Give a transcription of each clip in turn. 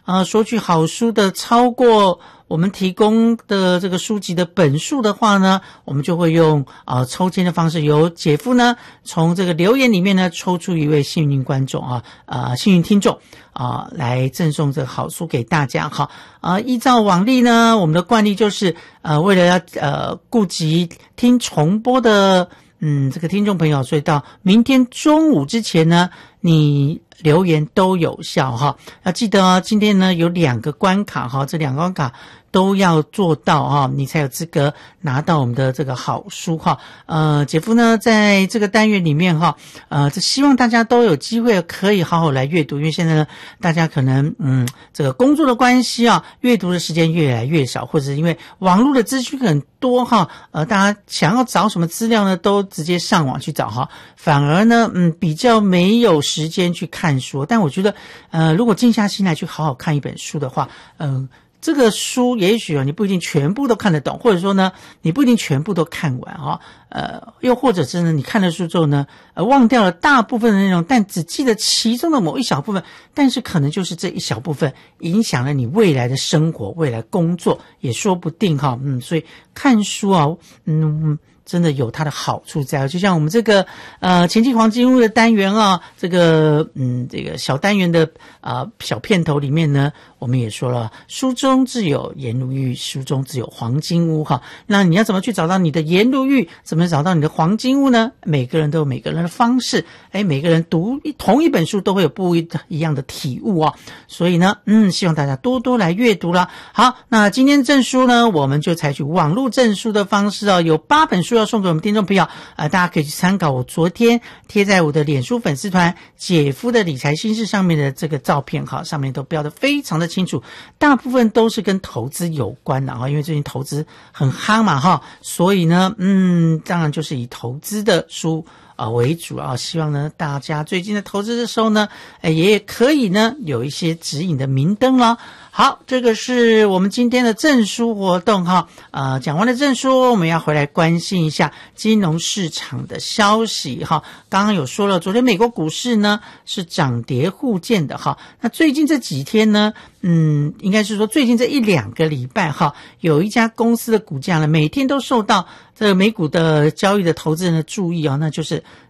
索取好书的超过我们提供的这个书籍的本数的话呢，我们就会用抽签的方式，由姐夫呢从这个留言里面呢抽出一位幸运观众幸运听众来赠送这个好书给大家哈。依照往例呢，我们的惯例就是为了要顾及听重播的这个听众朋友，所以到明天中午之前呢，你留言都有效哈。要记得今天呢有2个关卡哈，这2个关卡都要做到你才有资格拿到我们的这个好书哈。姐夫呢在这个单元里面这希望大家都有机会可以好好来阅读，因为现在呢大家可能这个工作的关系阅读的时间越来越少，或者是因为网络的资讯很多大家想要找什么资料呢都直接上网去找反而呢比较没有时间去看书。但我觉得如果静下心来去好好看一本书的话，这个书也许你不一定全部都看得懂，或者说呢你不一定全部都看完又或者是呢你看了书之后呢忘掉了大部分的内容，但只记得其中的某一小部分，但是可能就是这一小部分影响了你未来的生活，未来工作也说不定所以看书真的有它的好处在。就像我们这个前进黄金屋的单元这个小单元的小片头里面呢，我们也说了，书中自有颜如玉，书中自有黄金屋那你要怎么去找到你的颜如玉，怎么找到你的黄金屋呢？每个人都有每个人的方式，每个人读同一本书都会有不一样的体悟所以呢希望大家多多来阅读啦。好，那今天证书呢，我们就采取网络证书的方式有8本书要送给我们听众朋友大家可以去参考我昨天贴在我的脸书粉丝团姐夫的理财心事上面的这个照片上面都标得非常的清楚，大部分都是跟投资有关的因为最近投资很夯嘛所以呢当然就是以投资的书为主希望呢大家最近的投资的时候呢也可以呢有一些指引的明灯了。好，这个是我们今天的证书活动讲完了证书，我们要回来关心一下金融市场的消息刚刚有说了，昨天美国股市呢是涨跌互见的那最近这几天呢应该是说最近这1-2个礼拜有一家公司的股价呢每天都受到这个美股的交易的投资人的注意那就是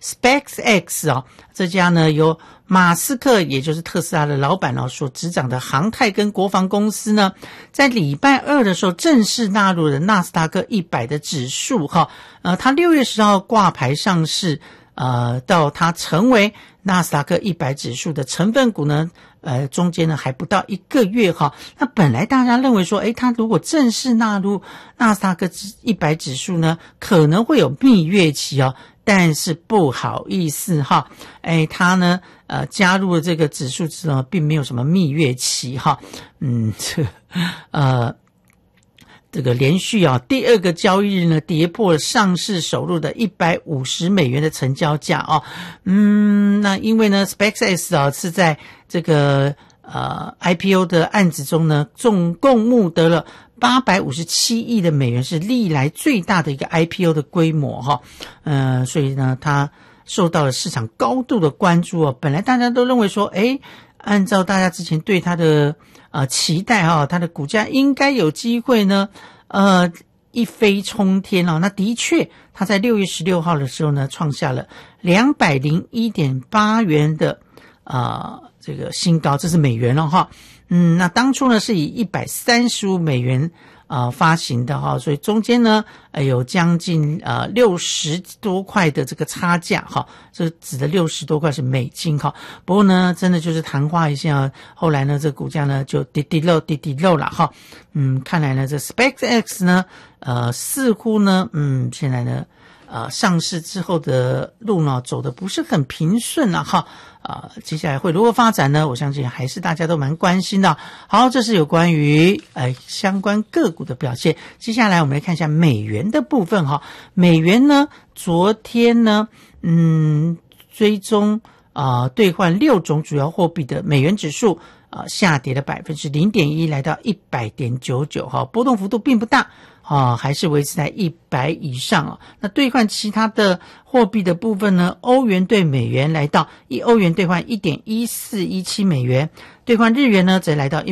SpaceX 这家呢由马斯克也就是特斯拉的老板所执掌的航太跟国防公司呢，在礼拜2的时候正式纳入了纳斯达克100的指数它6月10号挂牌上市到它成为纳斯达克100指数的成分股呢中间呢还不到1个月那本来大家认为说它如果正式纳入纳斯达克100指数呢可能会有蜜月期但是不好意思它呢加入了这个指数之后并没有什么蜜月期这个连续第2个交易日呢跌破了上市首日的$150的成交价那因为呢 SpaceX 是在这个IPO 的案子中呢总共募得了$857亿，是历来最大的一个 IPO 的规模所以呢它受到了市场高度的关注本来大家都认为说按照大家之前对它的期待它的股价应该有机会呢一飞冲天那的确它在6月16号的时候呢创下了$201.8的这个新高，这是美元那当初呢是以$135发行的所以中间呢有将近60多块的这个差价这指的60多块是美金不过呢真的就是昙花一现后来呢这股价呢就跌漏了看来呢这 SpaceX 呢似乎呢现在呢上市之后的路呢走得不是很平顺接下来会如何发展呢？我相信还是大家都蛮关心的。好，这是有关于相关个股的表现。接下来我们来看一下美元的部分美元呢昨天呢追踪兑换6种主要货币的美元指数下跌了 0.1%， 来到 100.99 波动幅度并不大还是维持在100以上那兑换其他的货币的部分呢，欧元兑美元来到1欧元兑换 1.1417 美元，兑换日元呢则来到